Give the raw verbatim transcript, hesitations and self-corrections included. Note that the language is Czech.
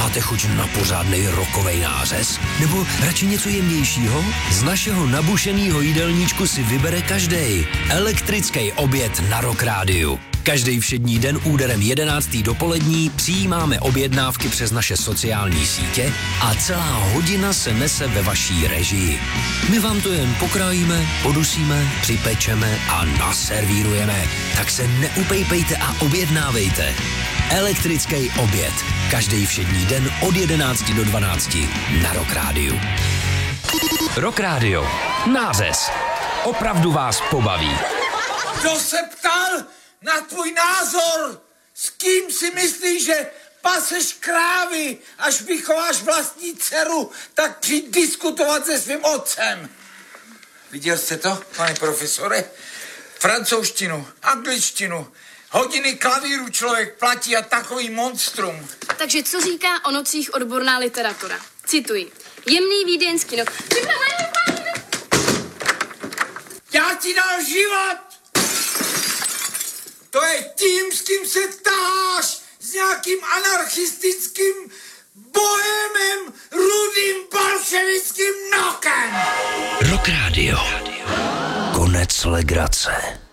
Máte chuť na pořádnej rokovej nářez? Nebo radši něco jemnějšího? Z našeho nabušenýho jídelníčku si vybere každej. Elektrický oběd na Rock Rádiu. Každý všední den úderem jedenáctý dopolední přijímáme objednávky přes naše sociální sítě a celá hodina se nese ve vaší režii. My vám to jen pokrájíme, podusíme, připečeme a naservírujeme. Tak se neupejpejte a objednávejte. Elektrický oběd. Každý všední den od jedenácti do dvanácti na Rock Rádiu. Rock Rádio. Nářez. Opravdu vás pobaví. Kdo se ptal na tvůj názor? S kým si myslíš, že paseš krávy, až vychováš vlastní dceru, tak přijď diskutovat se svým otcem. Viděl jste to, pane profesore? Francouzštinu, angličtinu, hodiny klavíru člověk platí a takový monstrum. Takže co říká o nocích odborná literatura? Cituji. Jemný vídeňský noc. Já ti dal život! To je tím, s kým se taháš, s nějakým anarchistickým bohemem, rudým bolševickým nokem. Rock Rádio. Konec legrace.